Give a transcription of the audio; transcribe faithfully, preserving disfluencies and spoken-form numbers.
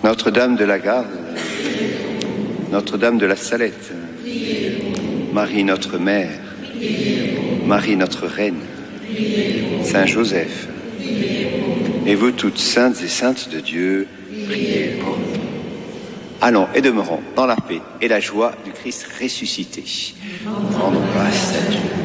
Notre-Dame de la Garde, Notre-Dame de la Salette, Marie notre Mère, Marie notre Reine, Saint Joseph, et vous toutes saintes et saintes de Dieu, priez pour nous. Allons et demeurons dans la paix et la joie du Christ ressuscité. Rendons grâce à Dieu.